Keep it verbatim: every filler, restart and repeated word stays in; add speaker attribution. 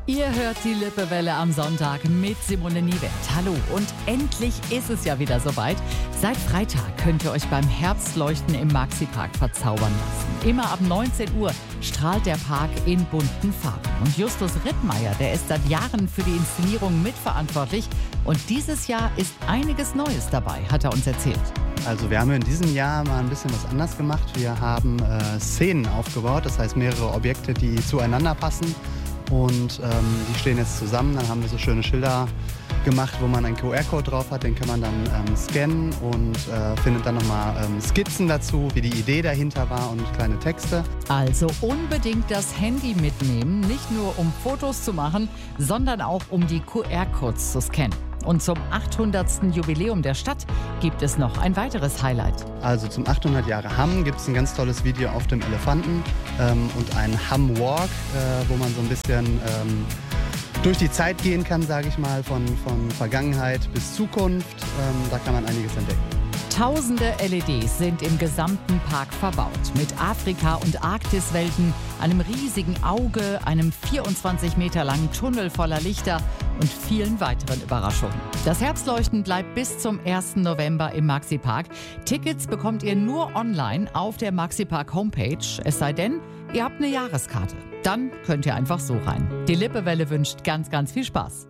Speaker 1: Ihr hört die Lippewelle am Sonntag mit Simone Niewert. Hallo, und endlich ist es ja wieder soweit. Seit Freitag könnt ihr euch beim Herbstleuchten im Maxi-Park verzaubern lassen. Immer ab neunzehn Uhr strahlt der Park in bunten Farben. Und Justus Rittmeier, der ist seit Jahren für die Inszenierung mitverantwortlich. Und dieses Jahr ist einiges Neues dabei, hat er uns erzählt.
Speaker 2: Also wir haben in diesem Jahr mal ein bisschen was anders gemacht. Wir haben äh, Szenen aufgebaut, das heißt mehrere Objekte, die zueinander passen. Und ähm, die stehen jetzt zusammen. Dann haben wir so schöne Schilder gemacht, wo man einen Q R-Code drauf hat. Den kann man dann ähm, scannen und äh, findet dann nochmal ähm, Skizzen dazu, wie die Idee dahinter war und kleine Texte.
Speaker 1: Also unbedingt das Handy mitnehmen, nicht nur um Fotos zu machen, sondern auch um die Q R-Codes zu scannen. Und zum achthundertsten Jubiläum der Stadt gibt es noch ein weiteres Highlight.
Speaker 2: Also zum achthundert Jahre Hamm gibt es ein ganz tolles Video auf dem Elefanten ähm, und einen Hamm Walk, äh, wo man so ein bisschen ähm, durch die Zeit gehen kann, sage ich mal, von, von Vergangenheit bis Zukunft. Ähm, da kann man einiges entdecken.
Speaker 1: Tausende L E Ds sind im gesamten Park verbaut. Mit Afrika- und Arktiswelten, einem riesigen Auge, einem vierundzwanzig Meter langen Tunnel voller Lichter und vielen weiteren Überraschungen. Das Herbstleuchten bleibt bis zum ersten November im Maxi-Park. Tickets bekommt ihr nur online auf der Maxi-Park-Homepage. Es sei denn, ihr habt eine Jahreskarte. Dann könnt ihr einfach so rein. Die Lippewelle wünscht ganz, ganz viel Spaß.